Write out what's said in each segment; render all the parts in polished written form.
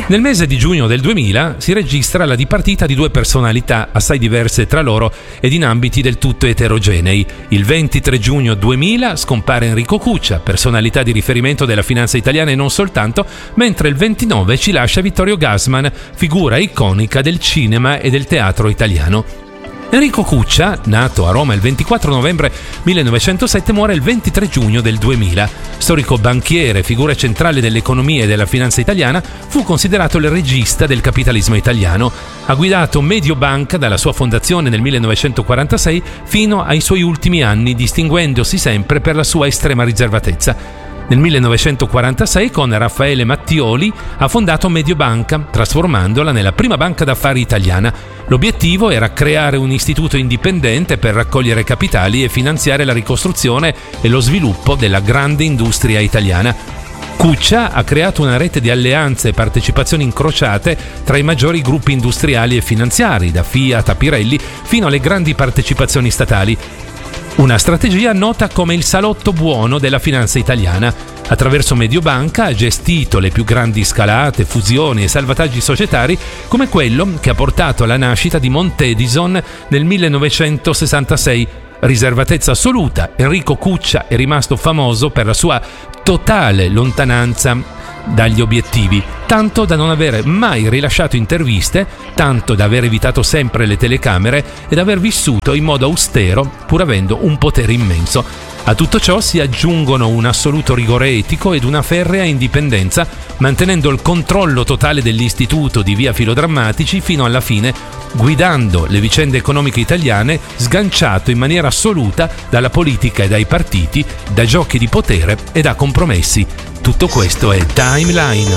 Nel mese di giugno del 2000 si registra la dipartita di due personalità assai diverse tra loro ed in ambiti del tutto eterogenei. Il 23 giugno 2000 scompare Enrico Cuccia, personalità di riferimento della finanza italiana e non soltanto, mentre il 29 ci lascia Vittorio Gassman, figura iconica del cinema e del teatro italiano. Enrico Cuccia, nato a Roma il 24 novembre 1907, muore il 23 giugno del 2000. Storico banchiere, figura centrale dell'economia e della finanza italiana, fu considerato il regista del capitalismo italiano. Ha guidato Mediobanca dalla sua fondazione nel 1946 fino ai suoi ultimi anni, distinguendosi sempre per la sua estrema riservatezza. Nel 1946 con Raffaele Mattioli ha fondato Mediobanca, trasformandola nella prima banca d'affari italiana. L'obiettivo era creare un istituto indipendente per raccogliere capitali e finanziare la ricostruzione e lo sviluppo della grande industria italiana. Cuccia ha creato una rete di alleanze e partecipazioni incrociate tra i maggiori gruppi industriali e finanziari, da Fiat a Pirelli, fino alle grandi partecipazioni statali. Una strategia nota come il salotto buono della finanza italiana. Attraverso Mediobanca ha gestito le più grandi scalate, fusioni e salvataggi societari, come quello che ha portato alla nascita di Montedison nel 1966. Riservatezza assoluta, Enrico Cuccia è rimasto famoso per la sua totale lontananza dagli obiettivi, tanto da non aver mai rilasciato interviste, tanto da aver evitato sempre le telecamere e da aver vissuto in modo austero, pur avendo un potere immenso. A tutto ciò si aggiungono un assoluto rigore etico ed una ferrea indipendenza, mantenendo il controllo totale dell'istituto di via Filodrammatici fino alla fine, guidando le vicende economiche italiane, sganciato in maniera assoluta dalla politica e dai partiti, da giochi di potere e da compromessi. Tutto questo è Timeline.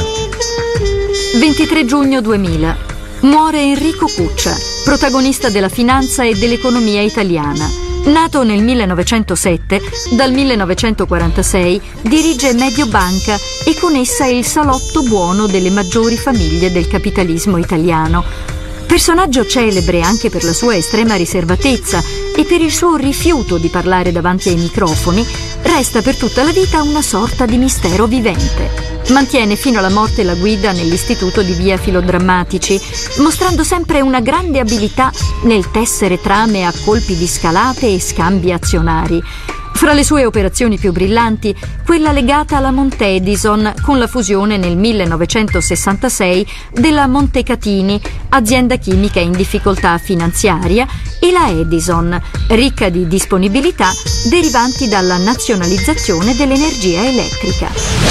23 giugno 2000. Muore Enrico Cuccia, protagonista della finanza e dell'economia italiana. Nato nel 1907, dal 1946 dirige Mediobanca e con essa il salotto buono delle maggiori famiglie del capitalismo italiano. Personaggio celebre anche per la sua estrema riservatezza e per il suo rifiuto di parlare davanti ai microfoni, resta per tutta la vita una sorta di mistero vivente. Mantiene fino alla morte la guida nell'istituto di via Filodrammatici, mostrando sempre una grande abilità nel tessere trame a colpi di scalate e scambi azionari. Fra le sue operazioni più brillanti, quella legata alla Montedison con la fusione nel 1966 della Montecatini, azienda chimica in difficoltà finanziaria, e la Edison, ricca di disponibilità derivanti dalla nazionalizzazione dell'energia elettrica.